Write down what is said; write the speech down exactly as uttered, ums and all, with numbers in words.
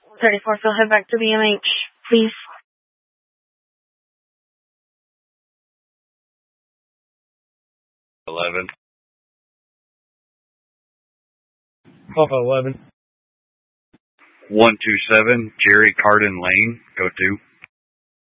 thirty-four, Phil, head back to B M H, please. eleven. Papa eleven. one two seven, Jerry Carden Lane, go to.